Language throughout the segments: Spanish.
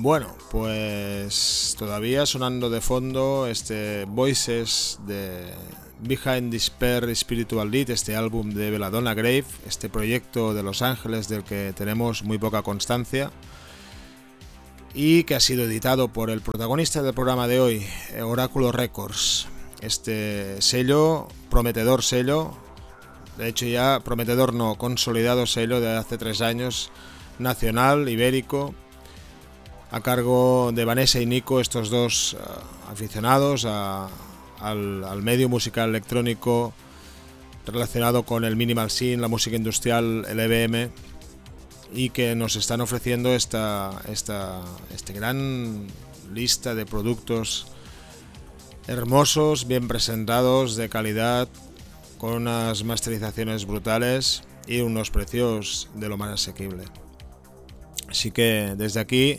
Bueno, pues todavía sonando de fondo este Voices de Behind Despair Spiritual Lead, este álbum de Belladonna Grave, este proyecto de Los Ángeles del que tenemos muy poca constancia y que ha sido editado por el protagonista del programa de hoy, Oráculo Records. Este sello, prometedor sello, de hecho ya prometedor no, consolidado sello de hace 3 años, nacional, ibérico, a cargo de Vanessa y Nico, estos dos aficionados al medio musical electrónico relacionado con el minimal scene, la música industrial, el EBM, y que nos están ofreciendo esta gran lista de productos hermosos, bien presentados, de calidad, con unas masterizaciones brutales y unos precios de lo más asequible. Así que desde aquí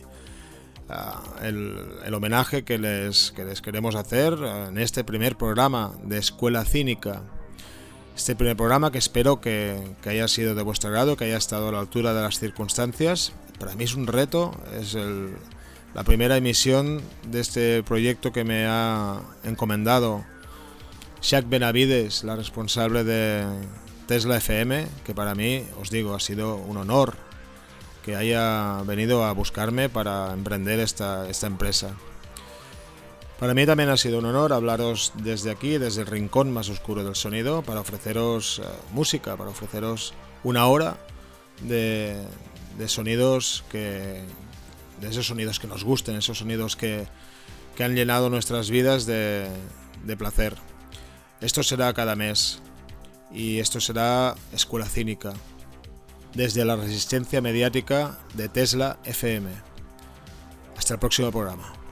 el homenaje que les queremos hacer en este primer programa de Escuela Cínica. Este primer programa que espero que haya sido de vuestro agrado, que haya estado a la altura de las circunstancias. Para mí es un reto, es la primera emisión de este proyecto que me ha encomendado Shaq Benavides, la responsable de Tesla FM, que para mí, os digo, ha sido un honor que haya venido a buscarme para emprender esta empresa. Para mí también ha sido un honor hablaros desde aquí, desde el rincón más oscuro del sonido, para ofreceros música, para ofreceros una hora de sonidos de esos sonidos que nos gusten, esos sonidos que han llenado nuestras vidas de placer. Esto será cada mes y esto será Escuela Cínica, desde la resistencia mediática de Tesla FM. Hasta el próximo programa.